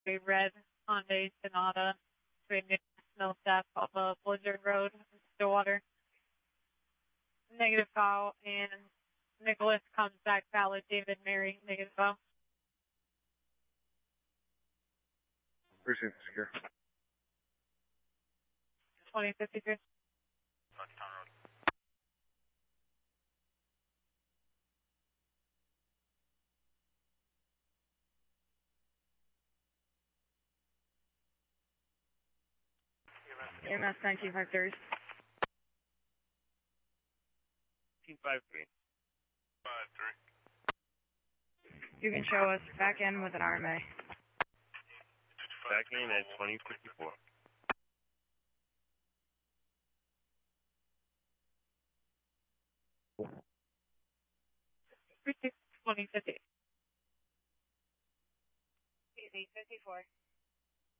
A red Hyundai Sonata between Snow Staff off of Blizzard Road, Stillwater. Negative call, and Nicholas comes back valid. David Mary, negative call. Precinct secure. 2053. EMS 1953. 1953. 53. You can show us back in with an RMA. Back in at 2054. 2050. 54.